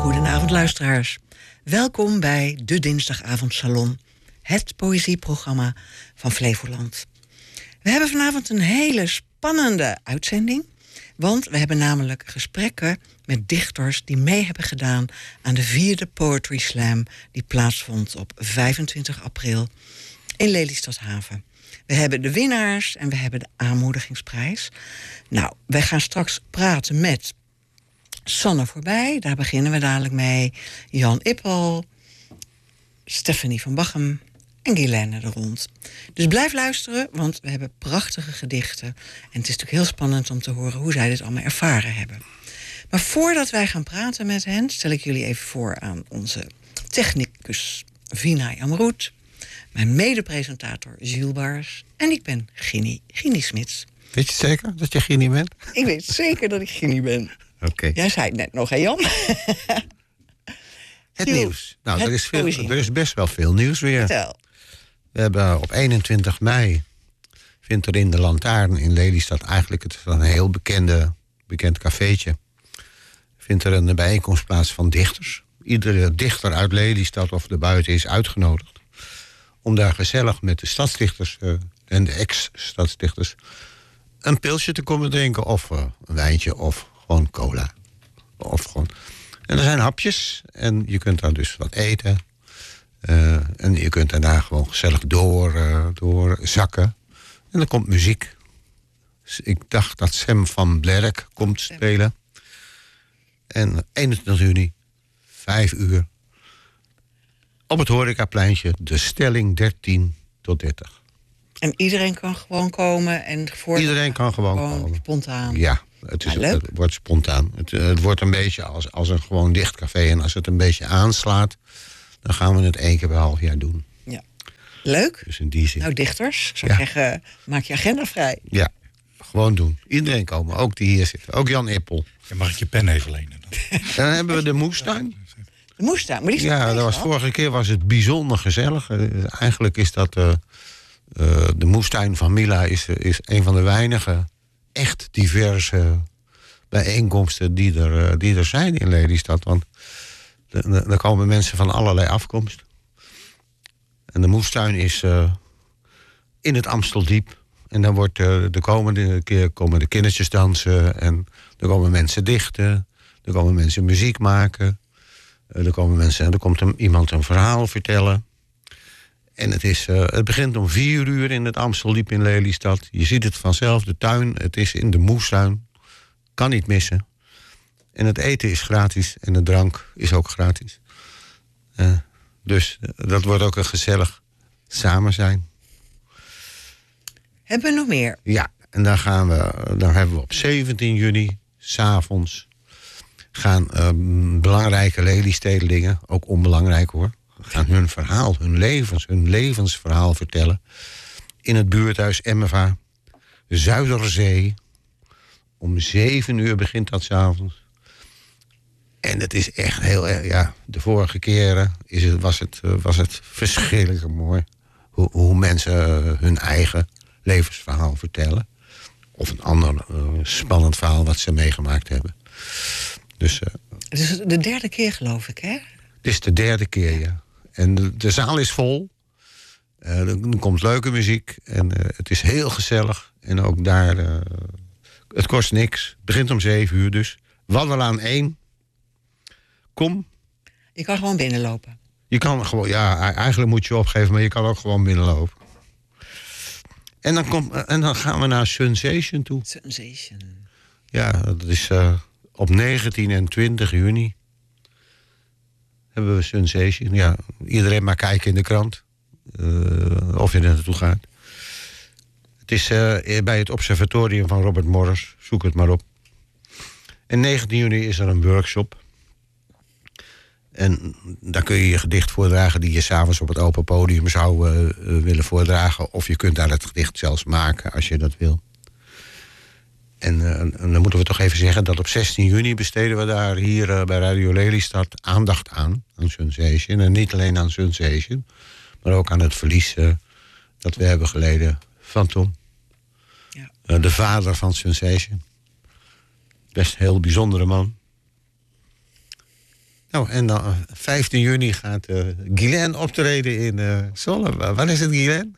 Goedenavond luisteraars. Welkom bij de Dinsdagavondsalon, het poëzieprogramma van Flevoland. We hebben vanavond een hele spannende uitzending, want we hebben namelijk gesprekken met dichters die mee hebben gedaan aan de 4e Poetry Slam die plaatsvond op 25 april in Lelystadhaven. We hebben de winnaars en we hebben de aanmoedigingsprijs. Nou, wij gaan straks praten met Sanne Voorbij, daar beginnen we dadelijk mee. Jan Ippel, Stephanie van Bachem en Guilaine de Rond. Dus blijf luisteren, want we hebben prachtige gedichten. En het is natuurlijk heel spannend om te horen hoe zij dit allemaal ervaren hebben. Maar voordat wij gaan praten met hen, stel ik jullie even voor aan onze technicus Vinay Amroet, mijn medepresentator Jules Bars en ik ben Ginny Smits. Weet je zeker dat je Ginny bent? Ik weet zeker dat ik Ginny ben. Oké. Jij zei het net nog, hè Jan? Het nieuws. Nou, er is best wel veel nieuws weer. Vertel. We hebben op 21 mei vindt er in de Lantaarn in Lelystad, eigenlijk het is een heel bekend cafeetje, vindt er een bijeenkomst plaats van dichters. Iedere dichter uit Lelystad of erbuiten is uitgenodigd om daar gezellig met de stadsdichters en de ex-stadsdichters een pilsje te komen drinken of een wijntje of gewoon cola. En er zijn hapjes en je kunt daar dus wat eten. En je kunt daarna gewoon gezellig door zakken. En er komt muziek. Dus ik dacht dat Sam van Blerk komt spelen. En 21 juni, 5 uur. Op het horecapleintje, de stelling 13 tot 30. En iedereen kan gewoon komen en iedereen kan gewoon komen. Spontaan. Ja, het wordt spontaan. Het wordt een beetje als een gewoon dicht café. En als het een beetje aanslaat, dan gaan we het 1 keer per half jaar doen. Ja. Leuk. Dus in die zin. Nou, dichters, ik zou zeggen, maak je agenda vrij. Ja, gewoon doen. Iedereen komen, ook die hier zitten. Ook Jan Ippel. Ja, mag ik je pen even lenen dan? Dan hebben we de moestuin. De moestuin, maar die ja, vorige keer was het bijzonder gezellig. Eigenlijk is dat de moestuin van Mila is een van de weinige echt diverse bijeenkomsten die er zijn in Lelystad. Want er komen mensen van allerlei afkomst. En de moestuin is in het Amsteldiep. En dan wordt de komende keer komen de kindertjes dansen. En er komen mensen dichten. Er komen mensen muziek maken. Er komt iemand een verhaal vertellen. En het begint om 4 uur in het Amsteldiep in Lelystad. Je ziet het vanzelf, de tuin. Het is in de moestuin. Kan niet missen. En het eten is gratis. En de drank is ook gratis. Dus dat wordt ook een gezellig samen zijn. Hebben we nog meer? Ja, en dan hebben we op 17 juni, 's avonds, gaan belangrijke Lelystedelingen, ook onbelangrijk hoor, gaan hun verhaal, hun levensverhaal vertellen. In het buurthuis Emmeva, Zuiderzee. Om 7 uur begint dat 's avonds. En het is echt heel erg, ja, de vorige keren was het verschrikkelijk mooi. Hoe mensen hun eigen levensverhaal vertellen. Of een ander spannend verhaal wat ze meegemaakt hebben. Dus, het is de 3e keer geloof ik, hè? Het is de 3e keer, ja. En de zaal is vol. Er komt leuke muziek. En het is heel gezellig. En ook daar, het kost niks. Het begint om 7 uur dus. Wandelaan 1. Kom. Je kan gewoon binnenlopen. Je kan gewoon, ja, eigenlijk moet je opgeven, maar je kan ook gewoon binnenlopen. En dan gaan we naar Sensation toe. Sensation. Ja, dat is op 19 en 20 juni. Hebben we Sensation. Ja, iedereen maar kijken in de krant. Of je er naartoe gaat. Het is bij het observatorium van Robert Morris. Zoek het maar op. En 19 juni is er een workshop. En daar kun je je gedicht voordragen die je 's avonds op het open podium zou willen voordragen. Of je kunt daar het gedicht zelfs maken als je dat wil. En dan moeten we toch even zeggen dat op 16 juni besteden we daar hier bij Radio Lelystad aandacht aan Sensation. En niet alleen aan Sensation, maar ook aan het verlies dat we hebben geleden van Tom. Ja. De vader van Sensation. Best een heel bijzondere man. Nou, en dan 15 juni gaat Guylaine optreden in Zwolle. Waar is het, Guylaine?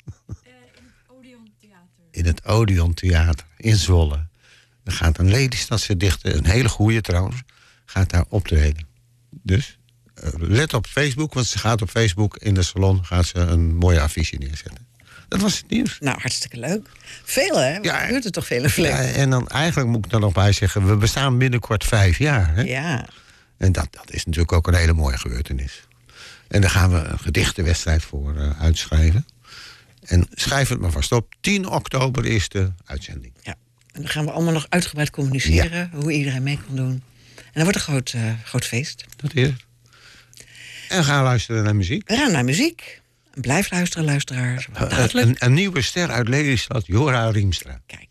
In het Odeon Theater in Zwolle. Er gaat een Lelystadse dichter, een hele goeie trouwens, gaat daar optreden. Dus let op Facebook, want ze gaat op Facebook in de salon gaat ze een mooie affiche neerzetten. Dat was het nieuws. Nou, hartstikke leuk. Veel, hè? Ja, Er gebeurt er toch veel in Flevo? Ja, en dan eigenlijk moet ik er nog bij zeggen, we bestaan binnenkort 5 jaar. Hè? Ja. En dat is natuurlijk ook een hele mooie gebeurtenis. En daar gaan we een gedichtenwedstrijd voor uitschrijven. En schrijf het maar vast op. 10 oktober is de uitzending. Ja. En dan gaan we allemaal nog uitgebreid communiceren hoe iedereen mee kan doen. En dan wordt een groot feest. Dat is het. En we gaan luisteren naar muziek. We gaan naar muziek. En blijf luisteren, luisteraars. Dadelijk. Een nieuwe ster uit Lelystad, Jora Riemstra. Kijk.